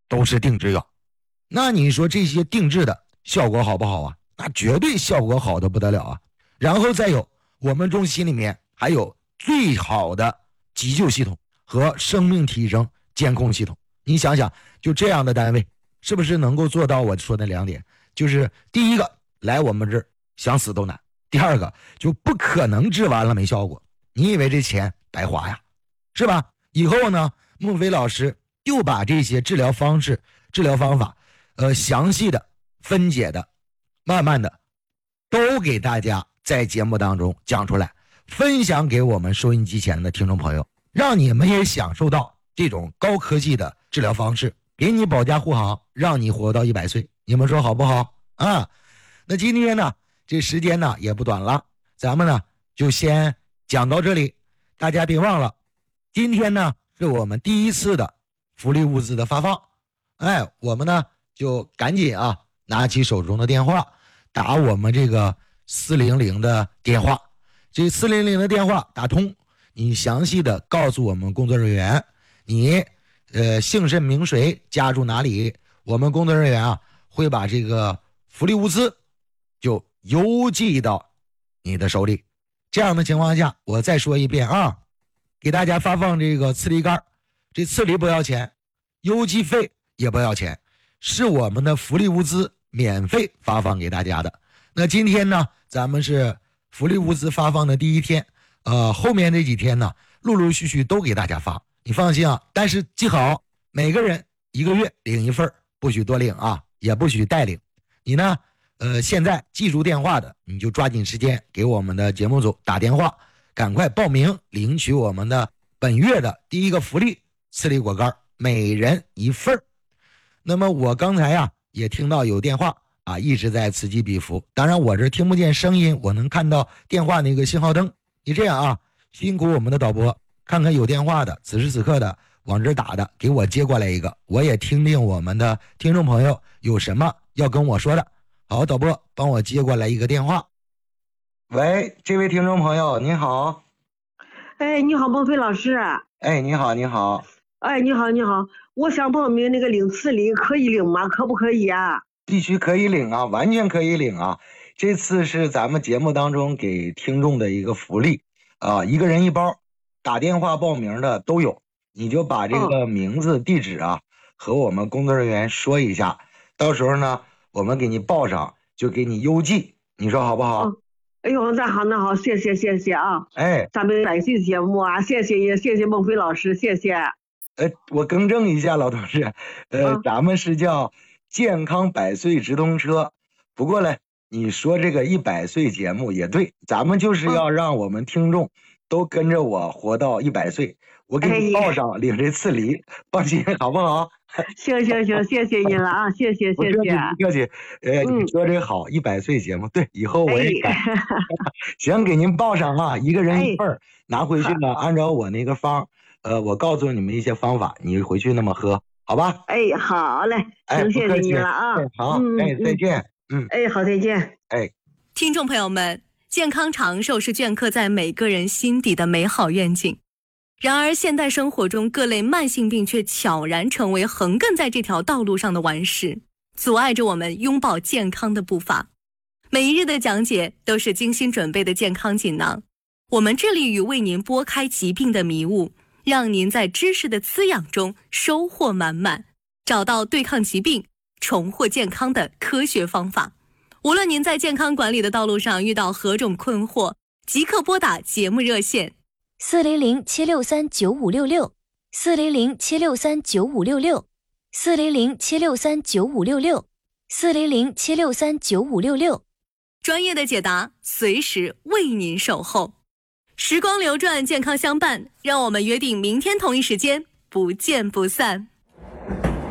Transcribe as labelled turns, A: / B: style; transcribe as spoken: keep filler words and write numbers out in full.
A: 都是定制药。那你说这些定制的效果好不好啊？那绝对效果好的不得了啊。然后再有我们中心里面还有最好的急救系统和生命体征监控系统。你想想，就这样的单位是不是能够做到我说的两点？就是第一个，来我们这儿想死都难；第二个，就不可能治完了没效果。你以为这钱白花呀？是吧？以后呢，孟非老师又把这些治疗方式、治疗方法，呃，详细的分解的，慢慢的都给大家在节目当中讲出来，分享给我们收音机前的听众朋友，让你们也享受到这种高科技的治疗方式，给你保驾护航，让你活到一百岁。你们说好不好啊？那今天呢，这时间呢也不短了，咱们呢就先讲到这里。大家别忘了，今天呢是我们第一次的福利物资的发放。哎，我们呢就赶紧啊拿起手中的电话，打我们这个四零零的电话。这四零零的电话打通，你详细的告诉我们工作人员，你呃姓甚名谁，家住哪里，我们工作人员啊会把这个福利物资就邮寄到你的手里。这样的情况下，我再说一遍啊，给大家发放这个次梨干，这次梨不要钱，邮寄费也不要钱，是我们的福利物资免费发放给大家的。那今天呢，咱们是福利物资发放的第一天，呃，后面这几天呢，陆陆续续都给大家发，你放心啊。但是记好，每个人一个月领一份，不许多领啊，也不许代领。你呢，呃，现在记住电话的，你就抓紧时间给我们的节目组打电话，赶快报名领取我们的本月的第一个福利次梨果干，每人一份。那么我刚才啊也听到有电话啊一直在此起彼伏，当然我这听不见声音，我能看到电话那个信号灯。你这样啊，辛苦我们的导播，看看有电话的，此时此刻的往这打的，给我接过来一个，我也听听我们的听众朋友有什么要跟我说的。好，导播帮我接过来一个电话。喂，这位听众朋友您好。
B: 哎，你好，孟非老师。
A: 哎，你好，你好。
B: 哎，你好，你好，我想报名那个领次梨，可以领吗？可不可以啊？
A: 必须可以领啊，完全可以领啊。这次是咱们节目当中给听众的一个福利啊，一个人一包，打电话报名的都有，你就把这个名字、地址啊和我们工作人员说一下，到时候呢我们给你报上，就给你邮寄，你说好不好？
B: 哎呦，那好，那好，谢谢，谢谢啊！
A: 哎，
B: 咱们百岁节目啊，谢谢，也谢谢孟非老师，谢谢。
A: 呃，我更正一下，老同志，呃，啊、咱们是叫健康百岁直通车。不过呢，你说这个一百岁节目也对，咱们就是要让我们听众都跟着我活到一百岁。我给你报上领这次梨，放心，好不好？
B: 行行行，谢谢你了啊，谢谢谢谢。
A: 不客气，呃，你说这好，一百岁节目，对，以后我也改。哎、行，给您报上啊，一个人一份、哎、拿回去呢，按照我那个方，呃，我告诉你们一些方法，你回去那么喝，好吧？
B: 哎，好嘞，行，谢谢你了啊。
A: 哎、好，嗯、哎，再见。嗯，
B: 哎，好，再见。
A: 哎，
C: 听众朋友们，健康长寿是镌刻在每个人心底的美好愿景。然而现代生活中各类慢性病却悄然成为横亘在这条道路上的顽石，阻碍着我们拥抱健康的步伐。每一日的讲解都是精心准备的健康锦囊，我们致力于为您拨开疾病的迷雾，让您在知识的滋养中收获满满，找到对抗疾病、重获健康的科学方法。无论您在健康管理的道路上遇到何种困惑，即刻拨打节目热线
D: 四零零七六三九五六六，四零零七六三九五六六，四零零七六三九五六六，四零零七六三九五六六。
C: 专业的解答，随时为您守候。时光流转，健康相伴，让我们约定明天同一时间不见不散。